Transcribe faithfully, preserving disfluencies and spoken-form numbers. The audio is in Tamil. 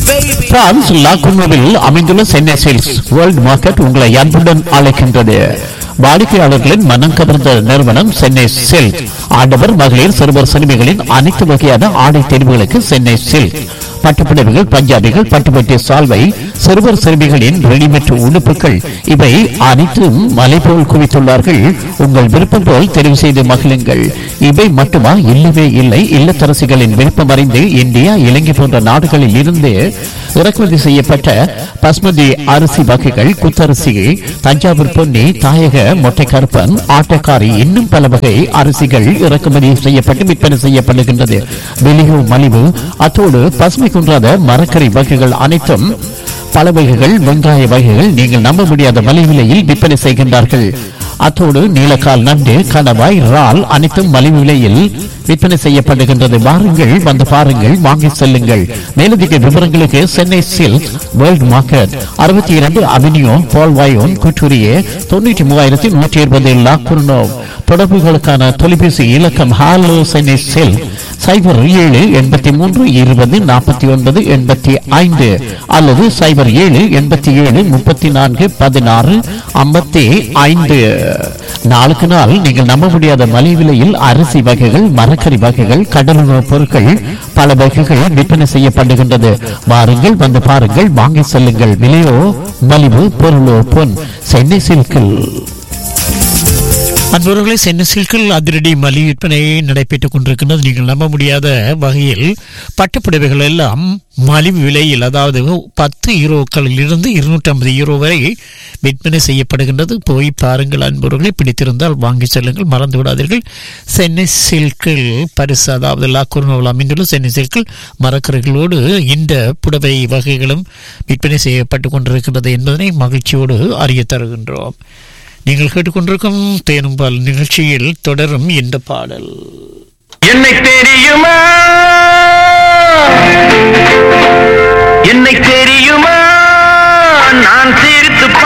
பிரான்ஸ் லாகுனோவில் அமைந்துள்ள சென்னை சேல்ஸ் வேர்ல்ட் மார்க்கெட் உங்களை அன்புடன் அழைக்கின்றது. வாடிக்கையாளர்களின் மனம் கவர்ந்த நிறுவனம் சென்னை சில்க். ஆடவர் மகளிர் சிறுவர் சிறுமிகளின் அனைத்து வகையான ஆடை தெரிவுகளுக்கு சென்னை சில்க். பட்டுப்புடவைகள், பஞ்சாபிகள், பட்டுப்பட்டி சால்வை, சிறுவர் சிறுமிகளின் ரெடிமேட் உடுப்புகள் இவை அனைத்தும் மலை போல் குவித்துள்ளார்கள். உங்கள் விருப்பம் போல் தெரிவு செய்து மகிழுங்கள். இவை மட்டுமா? இல்லவே இல்லை. இல்லத்தரசிகளின் விருப்பம் அறிந்து இந்தியா, இலங்கை போன்ற நாடுகளில் இருந்து இறக்குமதி செய்யப்பட்ட பஸ்மதி அரிசி வகைகள், குத்தரிசி, தஞ்சாவூர் பொன்னி, தாயக மொட்டை கருப்பன், ஆட்டக்காரி இன்னும் பல வகை அரிசிகள் இறக்குமதி செய்யப்பட்டு விற்பனை செய்யப்படுகின்றது. வெளியோ மலிவு. அத்தோடு பசுமை குன்றாத மரக்கறி வகைகள் அனைத்தும் பல வகைகள், வெங்காய வகைகள் நீங்கள் நம்ப முடியாத மலிவு விலையில் விற்பனை செய்கின்றார்கள். அத்தோடு நீலக்கால் நண்டு, கணவாய், இறால் அனைத்தும் மலிவு விலையில் விற்பனை செய்யப்படுகின்றது. வாருங்கள், வந்து பாருங்கள், வாங்கி செல்லுங்கள். மேலதிக விவரங்களுக்கு சென்னை சில்க் வேர்ல்ட் மார்க்கெட், அறுபத்தி இரண்டு அவென்யூ பால்வாயோன், குற்றூரியே, தொண்ணூற்றி மூவாயிரத்தி நூற்றி இருபது லாக்குர்னோ. தொடர்புகளுக்கான தொலைபேசி இலக்கம் ஹாலோ சென்னை சில்க் சைபர் ஏழு எண்பத்தி மூன்று இருபது நாற்பத்தி ஒன்பது எண்பத்தி ஐந்து அல்லது சைபர் ஏழு எண்பத்தி ஏழு முப்பத்தி நான்கு பதினாறு ஐம்பத்தி ஐந்து. நாளுக்கு நாள் நீங்கள் நம்ப முடியாத மலிவு விலையில் அரிசி வகைகள், மரக்கறி வகைகள், கடலுணவு பொருட்கள் பல வகைகள் விற்பனை செய்யப்படுகின்றது. வாருங்கள், வந்து பாருங்கள், வாங்கி செல்லுங்கள். விலையோ மலிவு, பொருளோ பொன். சென்னை சில்கில். அன்பவர்களை, சென்னை சில்கில் அதிரடி மலிவு விற்பனை நடைபெற்றுக் கொண்டிருக்கின்றது. நீங்கள் நம்ப முடியாத வகையில் பட்டுப்புடவைகள் எல்லாம் மலிவு விலையில், அதாவது பத்து யூரோக்களில் இருந்து இருநூற்றி ஐம்பது யூரோ வரை விற்பனை செய்யப்படுகின்றது. போய் பாருங்கள் அன்பவர்களை, பிடித்திருந்தால் வாங்கி செல்லுங்கள், மறந்து விடாதீர்கள். சென்னை சில்கில் பரிசு, அதாவது லாக்கூர்னோவில் அமைந்துள்ள சென்னை சில்கில் மரக்கறிகளோடு இந்த புடவை வகைகளும் விற்பனை செய்யப்பட்டு கொண்டிருக்கின்றது என்பதனை மகிழ்ச்சியோடு அறிய தருகின்றோம். நீங்கள் கேட்டுக்கொண்டிருக்கும் தேனும்பால் நிகழ்ச்சியில் தொடரும் இந்த பாடல். என்னை தெரியுமா, என்னை தெரியுமா, நான்